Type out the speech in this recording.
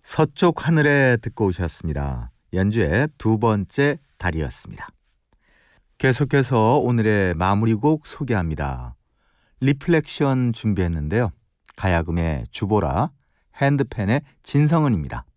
서쪽 하늘에 듣고 오셨습니다. 연주의 두 번째 달이었습니다. 계속해서 오늘의 마무리곡 소개합니다. 리플렉션 준비했는데요. 가야금의 주보라, 핸드펜의 진성은입니다.